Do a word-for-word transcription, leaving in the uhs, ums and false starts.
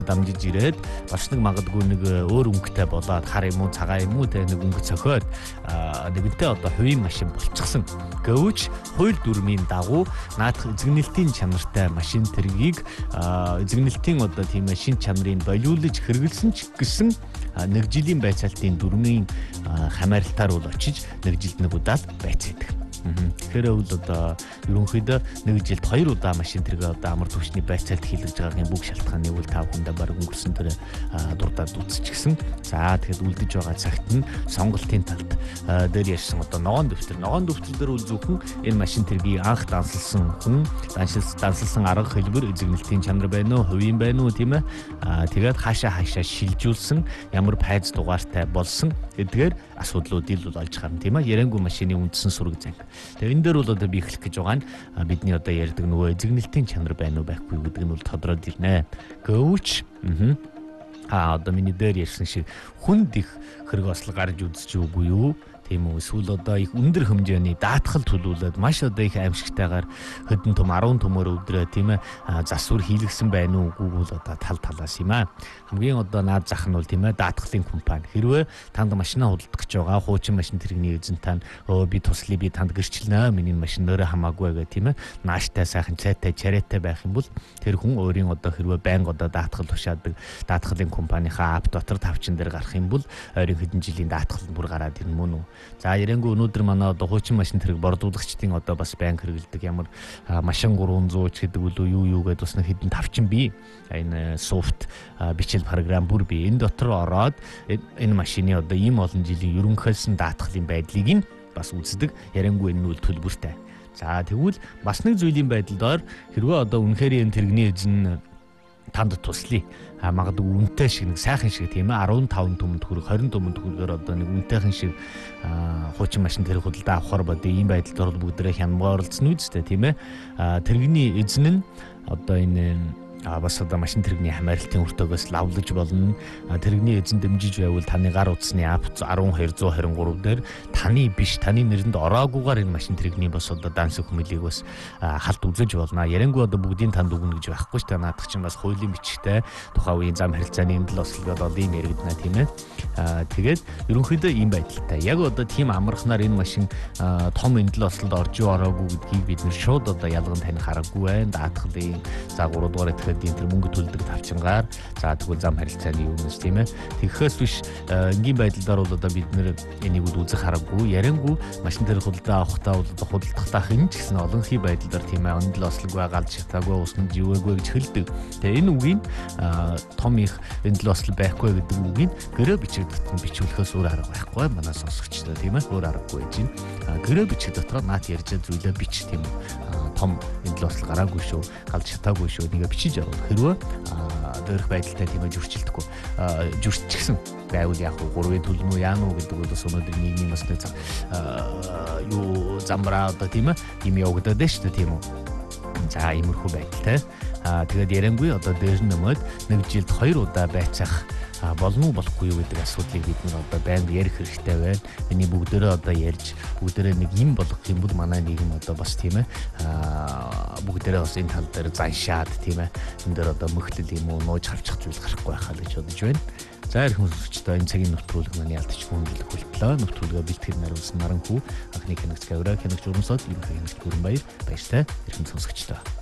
дамжиж ирээд бас нэг магадгүй нэг өөр өнгөтэй болоод хар юм уу цагаан юм уу те нэг өнгө цохиод нэгэнтээ одоо хувийн машин болчихсон. Гэвч хууль дүрмийн дагуу наадах эзэгнэлтийн чанартай машин тэргийг эзэгнэлтийн одоо тийм шин чанарыг болиулж хэрэгэлсэн ч гэсэн нэг жилийн байцаалтын дүрмийн хамааралтаар бол очиж нэг жилд нэг удаа байцаадаг. Тэгэхээр бол одоо ерөнхийдөө нэг жилд хоёр удаа машин тэргээ одоо амар түвшний байцаалт хийлгэж байгаагийн бүх шалтгааны үл тав хүндээ баг өнгөрсөн төрөө дурдаад үзчихсэн. За тэгэхэд үлдэж байгаа цагт нь сонголтын талд дээр ярьсан одоо ногоон дэвтэр. Ногоон дэвтэр дээр үл зөвхөн энэ машин тэргийг анх дансалсан хүн, дансалсан арга хэлбэр эзэгнэлтийн чанар байна уу, хувийн байна уу тийм ээ. Тэгээд хаашаа хаашаа шилжүүлсэн, ямар пайз дугаартай болсон гэдгээр асуудлуудыг бол олж харна тийм ээ. Ярангуй машины үндсэн сүрэг занг. Тэгээ энэ дээр бол одоо би эхлэх гэж байгаа нь бидний одоо ярьдаг нөгөө эзэгнэлтийн чанар байна уу байхгүй гэдэг нь бол тодорхойд ирнэ. Гэвч аа одоо миний дээр ярьсан шиг хүнд их хэрэг ослог гарч үзэж үгүй юу? Тийм үү? Эсвэл одоо их өндөр хэмжээний даатгал төлөвлөд маш одоо их аимшигтайгаар хөдөн том арван төмөр өвдрөө тийм ээ засвар хийлгсэн байна уу үгүй бол одоо тал талаас юм аа. Хамгийн одоо наад зах нь бол тийм ээ даатгалын компани. Хэрвээ танд машинаа худалдах гэж байгаа хуучин машин тэрэгний эзэн тань өө би туслая би танд гэрчлэнэ миний машин нөрөө хамаагүй гэх тийм ээ нааштай сайхан цайтай чарээтай байх юм бол тэр хүн өөрийн одоо хэрвээ байнга одоо даатгал тушаадаг даатгалын компанийнхаа ап дотор тавчин дээр гарах юм бол ойрын хэдэн жилийн даатгал бүр гараад ирнэ мөн үү. За ярангуй өнөөдөр манай одоо хуучин машин тэрэг бордуулагчдын одоо бас банк хэрэгэлдэг ямар машин гурван зуун ч гэдэг үл юу юу гэдээ бас нэг хэдэн тавчин бий. Энэ софт бичил програм бүр бий. Энэ дотор ороод энэ машины одоо ийм олон жилийн ерөнхийлсэн даатгалын байдлыг нь бас үздэг. Ярангуй энэ үл төлбөртэй. За тэгвэл бас нэг зүйлийн байдлаар хэрвээ одоо үнэхээр энэ тэрэгний эзэн танд туслая. А магадгүй үнэтэй шиг нэг сайхан шиг тийм ээ арван таван төмөнд хүрэх двадцать төмөнд хүрэхээр одоо нэг үнэтэйхэн шиг хуучин машин тэр худалдаа авахар бод ийм байдалд орол бүгдээ хямдгаар оролцсон үстэй тийм ээ тэрэгний эзэн нь одоо энэ а бас одоо машин тэрэгний хамааралтын өртөөгөөс лавлаж болно. Тэрэгний эзэн дэмжиж байвал таны гар утасны ап арван хоёр зуун харин гурав дээр таны биш таны нэрэнд ороагүйгээр энэ машин тэрэгний бас одоо данс хөмөлийг бас халт үзэж болно. Ярангуй одоо бүгдийн танд өгнө гэж байхгүй ч та наадах чинь бас хуулийн бичгтэй тухайн үеийн зам харилцааны эндэл ослогод одоо ийм яригдана тийм ээ. Тэгээд ерөнхийдөө ийм байдалтай. Яг одоо тийм амархнаар энэ машин том эндэл ослолд орж юу ороогүй гэдгийг бид нэр шууд одоо ялган таних аргагүй байна. Даатгалын за гурав дугаар энэ тэр мөнгө төлдөг тавчингаар за тэгвэл зам харилцааны юунаас тийм ээ тэгэхээс биш энгийн байдлаар бол одоо бид нэр энийг үзэх хараггүй ярангуй машин дээр худалдаа авахтаа бол одоо худалдахдаа хэн ч гэсэн олонхий байдлаар тийм ээ ондол ослог байгаал шатаагүй уснад живээгүй гэж хэлдэг. Тэгээ энэ үгийн том их ондол ослог байхгүй гэдэг үгийг гэрээ бичиг дотор бичүүлэхээс өөр арга байхгүй манай сонсогчдоо тийм ээ өөр аргагүй гэж байна. Гэрээ бичиг дотор наад ярьж зүйлээ бич тийм ээ том ондол ослог гараагүй шүү галж шатаагүй шүү нэгэ бичиж хэрвээ дөрөх байдалтай тийм ээ жүрчилдэхгүй жүрччихсэн байвал яг гурвын төлнөө яана уу гэдэг бол бас өнөөдөр нийгмийн бас нэг юу замбраа одоо тийм ээ юм явагдаад байна шүү дээ тийм үү. За иймэрхүү байдалтай. Аа тэгээд ярангуй одоо дээр нэмээд нэг жилд хоёр удаа байцаах болно уу болохгүй юу гэдэг асуудлыг бид нар одоо байнга ярих хэрэгтэй байна. Эний бүгдээрээ одоо ярьж бүгдээрээ нэг юм болгох юм бол манай нийгэм одоо бас тийм ээ бүгдээрээ бас энэ тал дээр заншаад тийм ээ энэ дээр одоо мөхтөл юм уу нууж хавчих зүйл гарахгүй байхаа гэж бодож байна. За ирэх сонсогчдоо энэ цагийн нэвтрүүлэг маань ялдаж хүмүүлэх хөлтлөө нэвтрүүлгээ бэлтгэр наруулсан Наранхүү анхны хянагч Гавра хянагч Урамсод ерөнхий хянагч Гүрэнбаяр баяртай ирэх сонсогчдоо.